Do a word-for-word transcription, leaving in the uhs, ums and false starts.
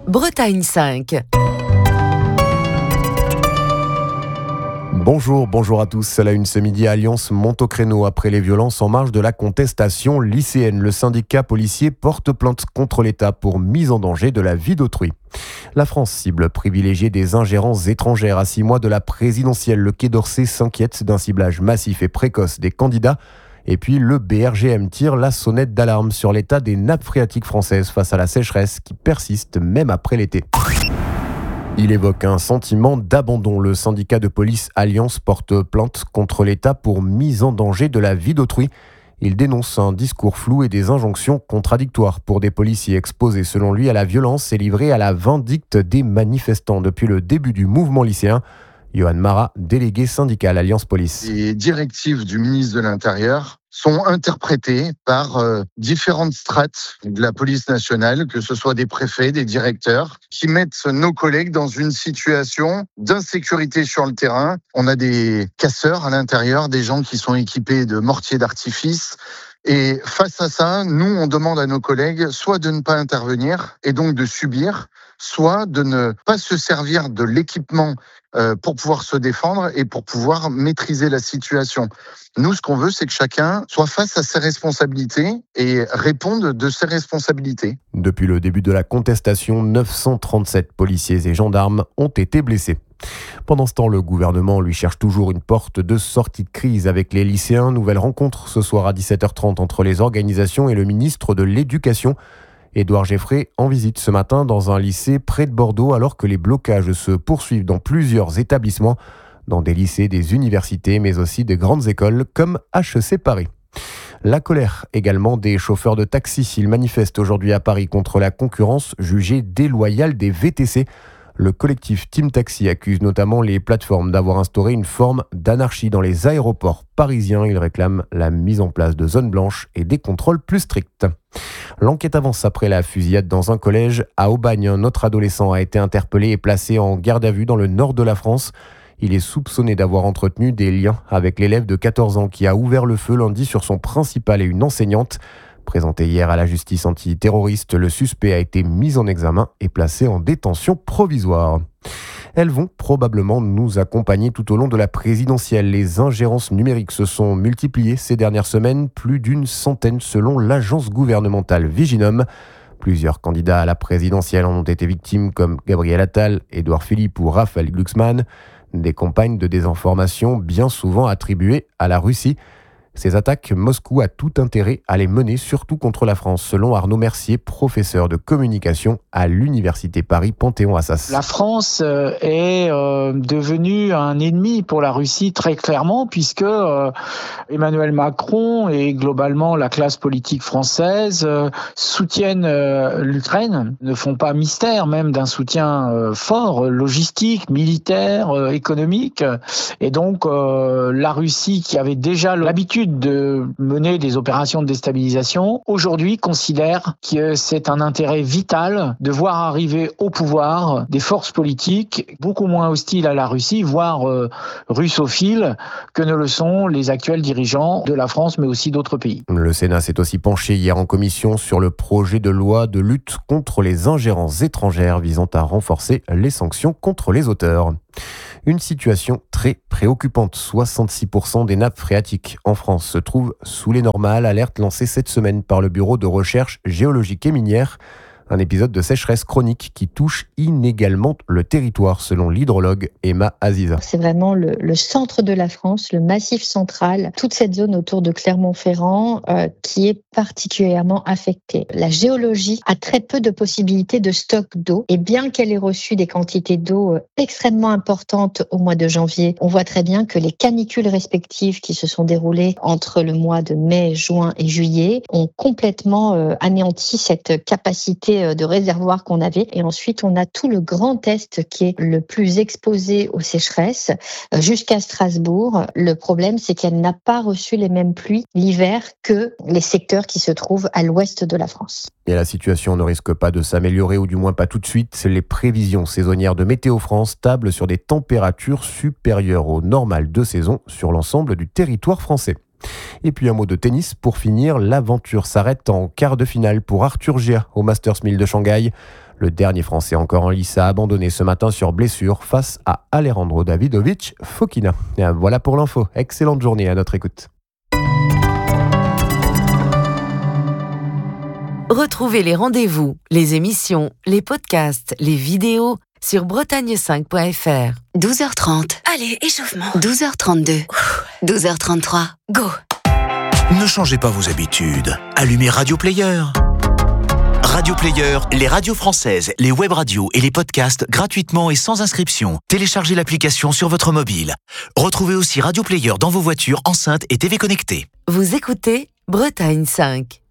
Bretagne cinq. Bonjour, bonjour à tous. À la une ce midi, Alliance monte au créneau après les violences en marge de la contestation lycéenne. Le syndicat policier porte plainte contre l'État pour mise en danger de la vie d'autrui. La France cible privilégiée des ingérences étrangères. À six mois de la présidentielle, le Quai d'Orsay s'inquiète d'un ciblage massif et précoce des candidats. Et puis le B R G M tire la sonnette d'alarme sur l'état des nappes phréatiques françaises face à la sécheresse qui persiste même après l'été. Il évoque un sentiment d'abandon. Le syndicat de police Alliance porte plainte contre l'État pour mise en danger de la vie d'autrui. Il dénonce un discours flou et des injonctions contradictoires pour des policiers exposés, selon lui, à la violence et livrés à la vindicte des manifestants depuis le début du mouvement lycéen. Johan Marat, délégué syndical Alliance Police. Les directives du ministre de l'Intérieur sont interprétées par euh, différentes strates de la police nationale, que ce soit des préfets, des directeurs, qui mettent nos collègues dans une situation d'insécurité sur le terrain. On a des casseurs à l'intérieur, des gens qui sont équipés de mortiers d'artifice. Et face à ça, nous, on demande à nos collègues soit de ne pas intervenir et donc de subir, soit de ne pas se servir de l'équipement euh, pour pouvoir se défendre et pour pouvoir maîtriser la situation. Nous, ce qu'on veut, c'est que chacun soit face à ses responsabilités et réponde de ses responsabilités. Depuis le début de la contestation, neuf cent trente-sept policiers et gendarmes ont été blessés. Pendant ce temps, le gouvernement lui cherche toujours une porte de sortie de crise avec les lycéens. Nouvelle rencontre ce soir à dix-sept heures trente entre les organisations et le ministre de l'Éducation. Édouard Geffray en visite ce matin dans un lycée près de Bordeaux alors que les blocages se poursuivent dans plusieurs établissements, dans des lycées, des universités, mais aussi des grandes écoles comme H E C Paris. La colère également des chauffeurs de taxi. Ils manifestent aujourd'hui à Paris contre la concurrence jugée déloyale des V T C. Le collectif Team Taxi accuse notamment les plateformes d'avoir instauré une forme d'anarchie dans les aéroports parisiens. Il réclame la mise en place de zones blanches et des contrôles plus stricts. L'enquête avance après la fusillade dans un collège à Aubagne. Un autre adolescent a été interpellé et placé en garde à vue dans le nord de la France. Il est soupçonné d'avoir entretenu des liens avec l'élève de quatorze ans qui a ouvert le feu lundi sur son principal et une enseignante. Présenté hier à la justice antiterroriste, le suspect a été mis en examen et placé en détention provisoire. Elles vont probablement nous accompagner tout au long de la présidentielle. Les ingérences numériques se sont multipliées ces dernières semaines, plus d'une centaine selon l'agence gouvernementale Viginum. Plusieurs candidats à la présidentielle en ont été victimes comme Gabriel Attal, Édouard Philippe ou Raphaël Glucksmann. Des campagnes de désinformation bien souvent attribuées à la Russie. Ces attaques, Moscou a tout intérêt à les mener, surtout contre la France, selon Arnaud Mercier, professeur de communication à l'Université Paris-Panthéon-Assas. La France est euh, devenue un ennemi pour la Russie très clairement, puisque euh, Emmanuel Macron et globalement la classe politique française euh, soutiennent euh, l'Ukraine, ne font pas mystère même d'un soutien euh, fort, logistique, militaire, euh, économique. Et donc euh, la Russie, qui avait déjà l'habitude de mener des opérations de déstabilisation, aujourd'hui considère que c'est un intérêt vital de voir arriver au pouvoir des forces politiques beaucoup moins hostiles à la Russie, voire euh, russophiles, que ne le sont les actuels dirigeants de la France, mais aussi d'autres pays. Le Sénat s'est aussi penché hier en commission sur le projet de loi de lutte contre les ingérences étrangères visant à renforcer les sanctions contre les auteurs. Une situation très préoccupante. soixante-six pour cent des nappes phréatiques en France se trouvent sous les normales. Alerte lancée cette semaine par le Bureau de recherche géologique et minière. Un épisode de sécheresse chronique qui touche inégalement le territoire, selon l'hydrologue Emma Aziza. C'est vraiment le, le centre de la France, le massif central, toute cette zone autour de Clermont-Ferrand euh, qui est particulièrement affectée. La géologie a très peu de possibilités de stock d'eau et bien qu'elle ait reçu des quantités d'eau euh, extrêmement importantes au mois de janvier, on voit très bien que les canicules respectives qui se sont déroulées entre le mois de mai, juin et juillet ont complètement euh, anéanti cette capacité de réservoir qu'on avait. Et ensuite, on a tout le Grand Est qui est le plus exposé aux sécheresses jusqu'à Strasbourg. Le problème, c'est qu'elle n'a pas reçu les mêmes pluies l'hiver que les secteurs qui se trouvent à l'ouest de la France. Et la situation ne risque pas de s'améliorer, ou du moins pas tout de suite. Les prévisions saisonnières de Météo France tablent sur des températures supérieures au normal de saison sur l'ensemble du territoire français. Et puis un mot de tennis pour finir. L'aventure s'arrête en quart de finale pour Arthur Gia au Masters mille de Shanghai. Le dernier Français encore en lice a abandonné ce matin sur blessure face à Alejandro Davidovich Fokina. Et voilà pour l'info. Excellente journée à notre écoute. Retrouvez les rendez-vous, les émissions, les podcasts, les vidéos sur bretagne cinq point f r. douze heures trente. Allez, échauffement. douze heures trente-deux. douze heures trente-trois. Go. Ne changez pas vos habitudes. Allumez Radio Player. Radio Player, les radios françaises, les web radios et les podcasts gratuitement et sans inscription. Téléchargez l'application sur votre mobile. Retrouvez aussi Radio Player dans vos voitures, enceintes et T V connectées. Vous écoutez Bretagne cinq.